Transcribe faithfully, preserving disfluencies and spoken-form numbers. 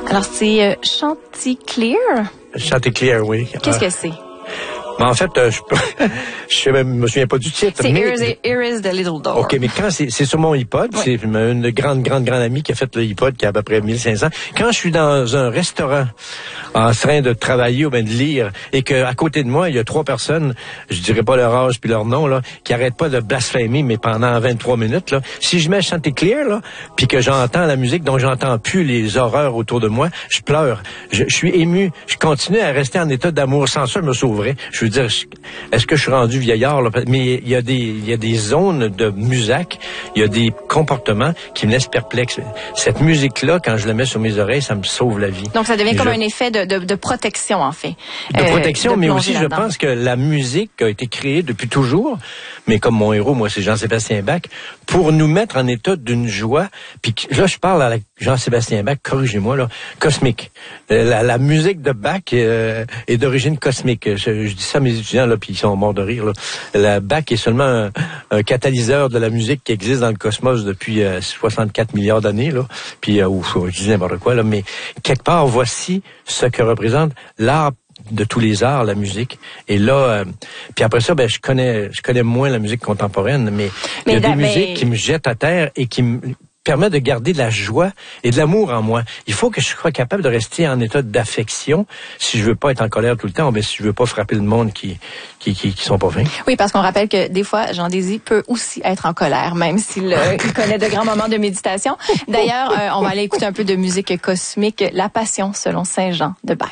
Alors, c'est euh, Chanticleer. Chanticleer, oui. Qu'est-ce Ah. que c'est? Mais en fait, euh, je je me me souviens pas du titre. C'est mais... Here is, Here is the Little Door. OK, mais quand c'est, c'est sur mon iPod, Oui. c'est une grande, grande, grande amie qui a fait le iPod qui a à peu près mille cinq cents. Quand je suis dans un restaurant en train de travailler ou bien de lire et que à côté de moi, il y a trois personnes, je dirais pas leur âge puis leur nom, là, qui arrêtent pas de blasphémer, mais pendant vingt-trois minutes, là, si je mets Chanticleer, là, puis que j'entends la musique dont j'entends plus les horreurs autour de moi, je pleure. Je, je suis ému. Je continue à rester en état d'amour. Sans ça, je me sauverais. Je veux dire, je- est-ce que je suis rendu vieillard, là? Mais il y a des, il y a des zones de musique, il y a des comportements qui me laissent perplexe. Cette musique-là, quand je la mets sur mes oreilles, ça me sauve la vie. Donc, ça devient Et comme je- un effet de, de, de protection, en fait. de Euh, protection, de mais plonger aussi, je là-dedans. pense que la musique a été créée depuis toujours, mais comme mon héros, moi, c'est Jean-Sébastien Bach, pour nous mettre en état d'une joie, puis que- là, je parle à la Jean-Sébastien Bach, corrigez-moi, là, cosmique. Euh, La, la musique de Bach euh, est d'origine cosmique. Je, je dis ça à mes étudiants, là, puis ils sont morts de rire, là. La Bach est seulement un, un catalyseur de la musique qui existe dans le cosmos depuis euh, soixante-quatre milliards d'années, là. Puis, euh, ou, je dis n'importe quoi, là, mais quelque part, voici ce que représente l'art de tous les arts, la musique. Et là, euh, puis après ça, ben je connais, je connais moins la musique contemporaine, mais il y a Mais des da- mais- musiques qui me jettent à terre et qui me permettent de garder de la joie et de l'amour en moi. Il faut que je sois capable de rester en état d'affection si je veux pas être en colère tout le temps, mais si je veux pas frapper le monde qui qui qui, qui sont pas fins. Oui, parce qu'on rappelle que des fois, Jean Désy peut aussi être en colère, même s'il euh, il connaît de grands moments de méditation. D'ailleurs, euh, on va aller écouter un peu de musique cosmique, La Passion selon Saint Jean de Bach.